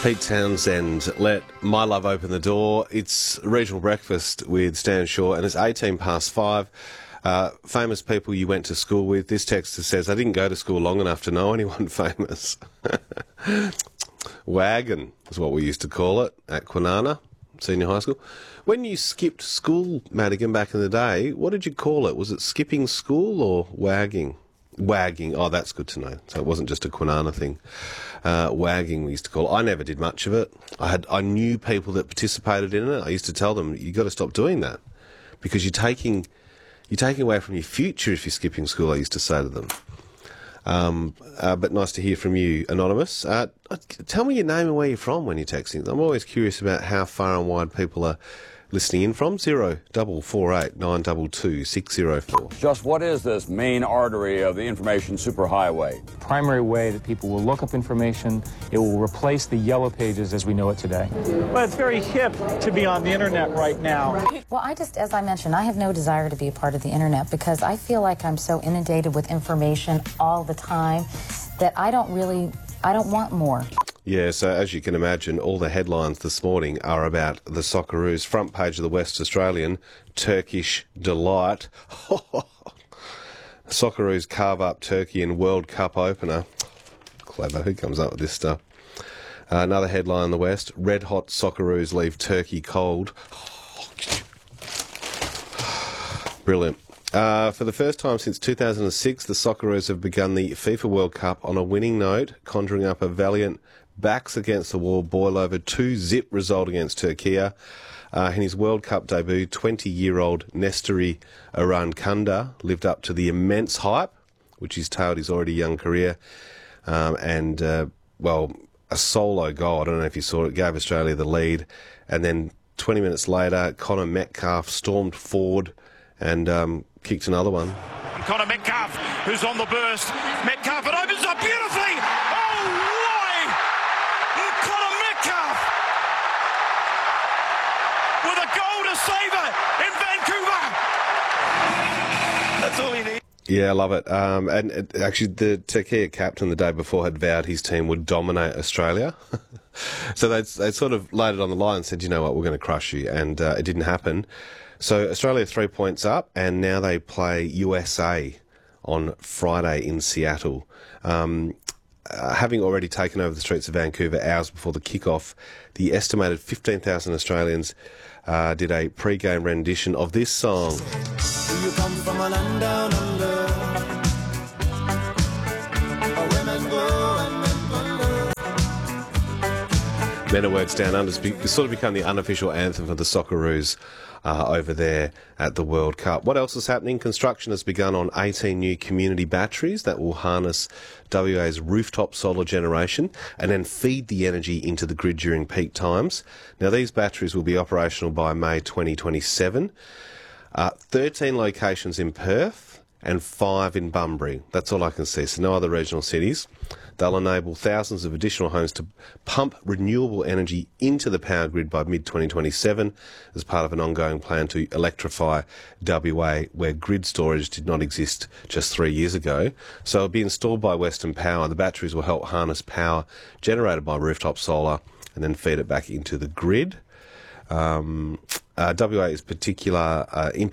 Pete Townsend, Let My Love Open the Door. It's Regional Breakfast with Stan Shaw, and it's 18 past 5. Famous people you went to school with. This texter says, I didn't go to school long enough to know anyone famous. Wagon is what we used to call it at Kwinana Senior High School. When you skipped school, Madigan, back in the day, what did you call it? Was it skipping school or wagging? Wagging. Oh, that's good to know. So it wasn't just a Kwinana thing. Wagging we used to call it. I never did much of it. I knew people that participated in it. I used to tell them, you got to stop doing that because you're taking away from your future if you're skipping school, I used to say to them. But nice to hear from you, Anonymous. Tell me your name and where you're from when you're texting. I'm always curious about how far and wide people are listening in from. 0448 922 604. Just what is this main artery of the information superhighway? Primary way that people will look up information. It will replace the yellow pages as we know it today. Well, it's very hip to be on the internet right now. Well, as I mentioned, I have no desire to be a part of the internet because I feel like I'm so inundated with information all the time that I don't want more. Yeah, so as you can imagine, all the headlines this morning are about the Socceroos. Front page of the West Australian, Turkish delight. Socceroos carve up Turkey in World Cup opener. Clever, who comes up with this stuff? Another headline in the West, red hot Socceroos leave Turkey cold. Brilliant. For the first time since 2006, the Socceroos have begun the FIFA World Cup on a winning note, conjuring up a valiant backs against the wall boil over 2-0 result against Turkey. In his World Cup debut, 20-year-old Nestori Arankunda lived up to the immense hype, which he's tailed his already young career. A solo goal, I don't know if you saw it, gave Australia the lead. And then 20 minutes later, Connor Metcalfe stormed forward and kicked another one. Connor Metcalfe, who's on the burst. Metcalfe, it opens up beautifully. Oh, why? Connor Metcalfe with a goal to save it in Vancouver. That's all he needs. Yeah, I love it. Actually, the Turkey captain the day before had vowed his team would dominate Australia. So they sort of laid it on the line and said, you know what, we're going to crush you. And it didn't happen. So Australia 3 points up, and now they play USA on Friday in Seattle. Having already taken over the streets of Vancouver hours before the kick-off, the estimated 15,000 Australians did a pre-game rendition of this song. Do you come from a land down under? Women go and men wonder. Men and Words Down Under has sort of become the unofficial anthem for the Socceroos over there at the World Cup. What else is happening? Construction has begun on 18 new community batteries that will harness WA's rooftop solar generation and then feed the energy into the grid during peak times. Now, these batteries will be operational by May 2027. 13 locations in Perth and 5 in Bunbury. That's all I can see, so no other regional cities. They'll enable thousands of additional homes to pump renewable energy into the power grid by mid-2027 as part of an ongoing plan to electrify WA, where grid storage did not exist just 3 years ago. So it'll be installed by Western Power. The batteries will help harness power generated by rooftop solar and then feed it back into the grid. WA in particular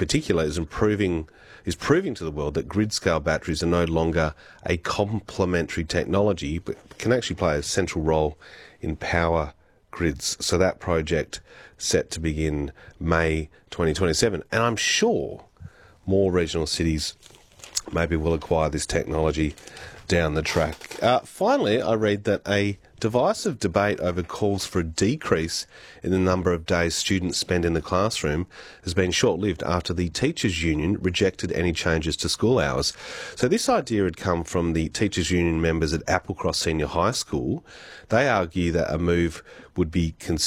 is proving to the world that grid-scale batteries are no longer a complementary technology, but can actually play a central role in power grids. So that project set to begin May 2027. And I'm sure more regional cities maybe will acquire this technology down the track. Finally, I read that a divisive debate over calls for a decrease in the number of days students spend in the classroom has been short-lived after the Teachers' Union rejected any changes to school hours. So this idea had come from the Teachers' Union members at Applecross Senior High School. They argue that a move would be considered